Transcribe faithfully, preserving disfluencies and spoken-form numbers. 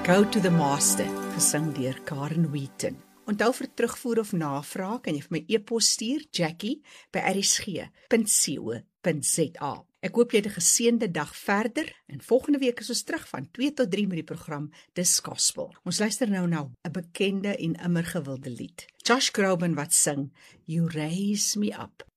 Go to the Master, gesing deur Karen Wheaton. Onthou vir terugvoer of navraag kan jy vir my e-pos stuur, Jackie by r s g punt co punt z a. Ek hoop jy het 'n geseënde dag verder en volgende week is ons terug van twee tot drie met die program Dis Gospel. Ons luister nou na 'n bekende en immer gewilde lied. Josh Groban wat sing You Raise Me Up.